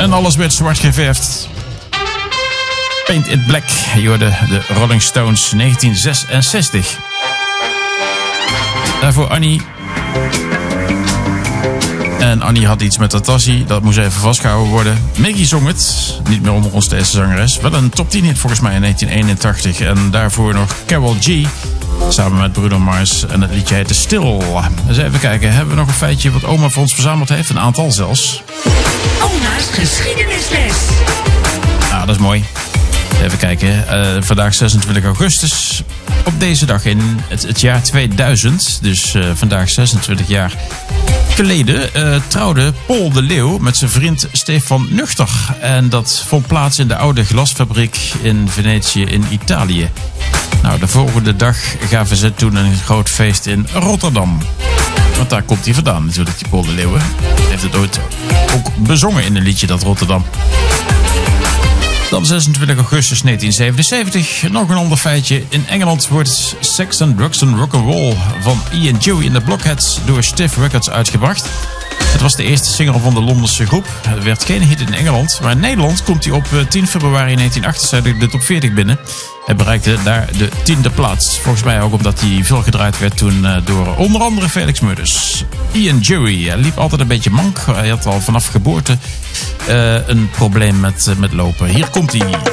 En alles werd zwart geverfd. Paint It Black. Je hoorde de Rolling Stones 1966. Daarvoor Annie. En Annie had iets met haar tassie. Dat moest even vastgehouden worden. Maggie zong het. Niet meer onder ons de eerste zangeres. Wel een top 10 hit volgens mij in 1981. En daarvoor nog Carol G. Samen met Bruno Mars. En het liedje heette Stil. Dus even kijken. Hebben we nog een feitje wat oma voor ons verzameld heeft? Een aantal zelfs. Oma's geschiedenisles. Ah, dat is mooi. Even kijken. Vandaag 26 augustus. Op deze dag in het jaar 2000. Dus vandaag 26 jaar geleden trouwde Paul de Leeuw met zijn vriend Stefan Nuchter. En dat vond plaats in de oude glasfabriek in Venetië in Italië. Nou, de volgende dag gaven ze toen een groot feest in Rotterdam. Want daar komt hij vandaan natuurlijk, die Paul de Leeuw. Hij heeft het ooit ook bezongen in een liedje, dat Rotterdam. Dan 26 augustus 1977. Nog een ander feitje. In Engeland wordt Sex and Drugs and Rock'n'Roll van Ian Joey in the Blockheads door Stiff Records uitgebracht. Het was de eerste single van de Londense groep. Het werd geen hit in Engeland, maar in Nederland komt hij op 10 februari 1978 de top 40 binnen. Hij bereikte daar de 10e plaats. Volgens mij ook omdat hij veel gedraaid werd toen door onder andere Felix Meurders. Ian Joey, hij liep altijd een beetje mank. Hij had al vanaf geboorte een probleem met lopen. Hier komt hij.